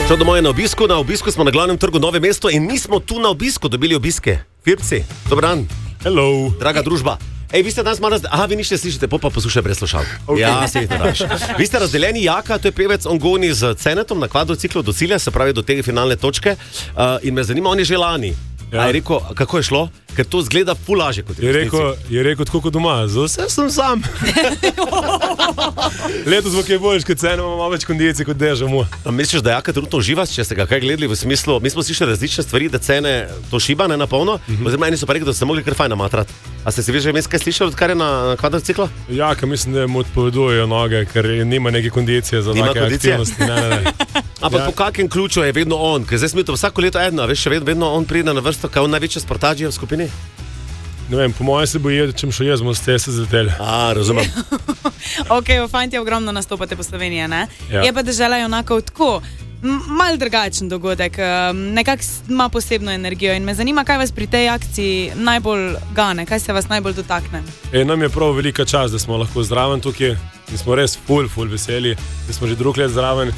Šel domov je na obisku smo na glavnem trgu Nove mesto in mi smo tu na obisku dobili obiske. Firpci, dober dan. Hello. Draga družba. Ej, vi ste danes malo vi nište slišite, pa poslušaj brez slušalk. Okay. Ja, se vidite daš. Vi ste razdeljeni, Jaka, to je pevec, on goni z Cenetom na kvadrociklu do cilja, se pravi do te finalne točke. In me zanima, on je že lani. Ja. A je rekel, kako je šlo? Ker to zgleda ful lažje kot je rekel tako kot doma, za vse sem sam. Letos bo kaj boljš, kot Ceno, imamo več kondicij kot Dežemo. Misliš, da Jaka trenutno uživa, če ste ga kaj gledali v smislu, mi smo slišali različne stvari, da Cene to šiba, ne na polno, oziroma eni so pa rekli, da ste mogli kar fajn namatrat. A ste si vi že vmes kaj slišali, odkar je na kvadrociklu? Jaka, mislim, da mu odpovedujejo noge, ker nima neke kondicije za take aktivnosti. Ne. Ampak po kakem ključu je vedno on, ker zdaj smo to vsako leto eno, veš, še vedno on pride na vrsto, kao največja sportažija v skupini. Ne vem, po mojem se boji, čem šo jaz, bomo s te se zleteli. Razumem. Ok, fanti ogromno nastopate po Sloveniji, ne? Ja. Je pa Dežela Junakov tako, mal drugačen dogodek, nekako ima posebno energijo in me zanima, kaj vas pri tej akciji najbolj gane, kaj se vas najbolj dotakne. Nam je prav velika čast, da smo lahko zraven tukaj in smo res ful veseli, da smo že drug let zraven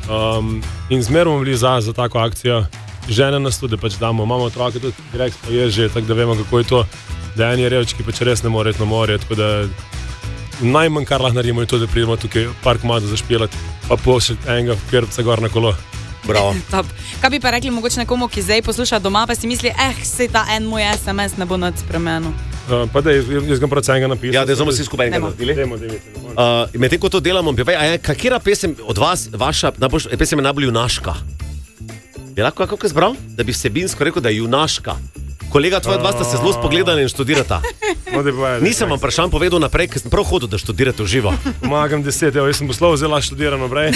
in zmer bomo bili za tako akcijo. Žene nas tudi pač damo, imamo otroke tudi, Greg pa je že, tako da vemo, kako je to, da eni revčki pač res ne morejo na morje, tako da najmanj kar lahko naredimo je to, da pridemo tukaj par komadov zašpilati, pa pošljati enega Firpca gor na kolo. Bravo. Kaj bi pa rekli mogoče nekomu, ki zdaj posluša doma, pa si misli, sej ta en moj SMS ne bo nad spremenil. Pa da, jaz ga prav cenega napisal. Ja, da smo vsi skupaj enega naredili. Medtem ko to delamo, katera pesem od vas, vaša pesem je najbolj junaška? Je lahko kako zbral, da bi vsebinsko rekel, da je junaška? Kolega, tvoja dva sta se zelo spogledali in študirata. Nisem vam vprašanj povedal naprej, ker sem prav hodil, da študirate v živo. Pomagam 10, jaz sem poslal zelo študiran naprej.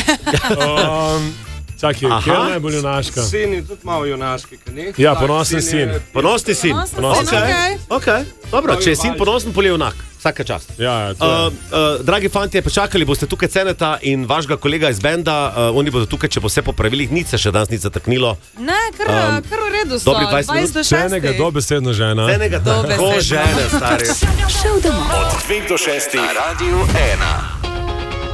Čakaj, kje je najbolj junaška? Sin je tudi malo junaški, kaj ni? Ja, ponosen sin. Ponosni sin. Ok. Dobro, če je sin ponosen, pol je junak. Vsaka čast. Ja, dragi fantje, počakali boste tukaj Ceneta in vašega kolega iz benda. Oni bodo tukaj, če bo vse po pravilih, nič se še danes ni zataknilo. Ne, kar v redu so. Dobri 20 minut. Cenega dobesedno žena. Cenega dobesedno žene, stari. Šel domov. Od 5 do 6 na Radiu 1.